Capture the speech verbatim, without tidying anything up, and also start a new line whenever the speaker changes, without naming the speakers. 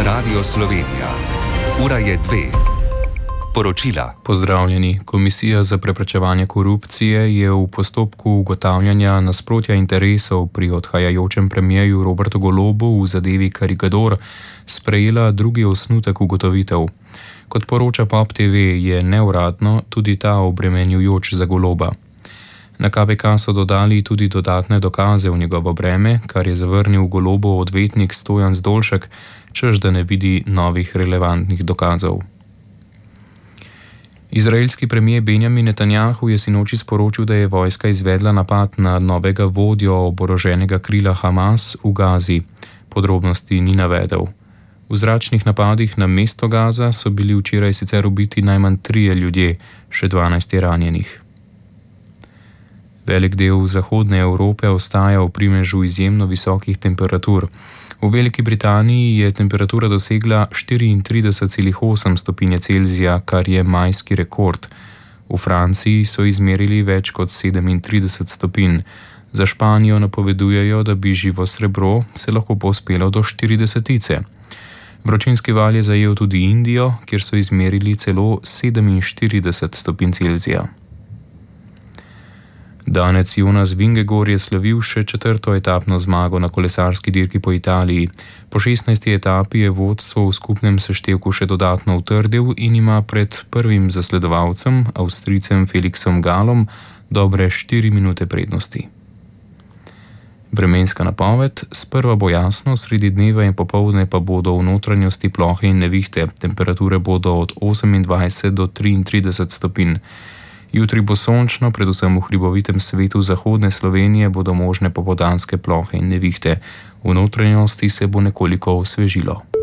Radio Slovenija. Ura je dve. Poročila.
Pozdravljeni. Komisija za preprečevanje korupcije je v postopku ugotavljanja nasprotja interesov pri odhajajočem premierju Robertu Golobu v zadevi Karikador sprejela drugi osnutek ugotovitev. Kot poroča Pop T V, je neuradno tudi ta obremenjujoč za Goloba. Na K P K so dodali tudi dodatne dokaze v njegovo breme, kar je zavrnil Golobov odvetnik Stojan Zdolšek, češ da ne vidi novih relevantnih dokazov. Izraelski premijer Benjamin Netanjahu je sinoči sporočil, da je vojska izvedla napad na novega vodjo oboroženega krila Hamas v Gazi. Podrobnosti ni navedel. V zračnih napadih na mesto Gaza so bili včeraj sicer ubiti najmanj trije ljudje, še dvanajst je ranjenih. Velik del zahodne Evrope ostaja v primežu izjemno visokih temperatur. V Veliki Britaniji je temperatura dosegla štiriintrideset celih osem stopinje Celzija, kar je majski rekord. V Franciji so izmerili več kot sedemintrideset stopinj. Za Španijo napovedujejo, da bi živo srebro se lahko povzpelo do štiridesetice. Vročinski val je zajel tudi Indijo, kjer so izmerili celo sedeminštirideset stopinj Celzija. Danec Jonas Vingegaard je slavil še četrto etapno zmago na kolesarski dirki po Italiji. Po šestnajsti etapi je vodstvo v skupnem seštevku še dodatno utrdil in ima pred prvim zasledovalcem, Avstrijcem Felixom Galom, dobre štiri minute prednosti. Vremenska napoved: sprva bo jasno, sredi dneva in popoldne pa bodo v notranjosti plohe in nevihte. Temperature bodo od osemindvajset do triintrideset stopinj. Jutri bo sončno, predvsem v hribovitem svetu zahodne Slovenije bodo možne popoldanske plohe in nevihte. V notranjosti se bo nekoliko osvežilo.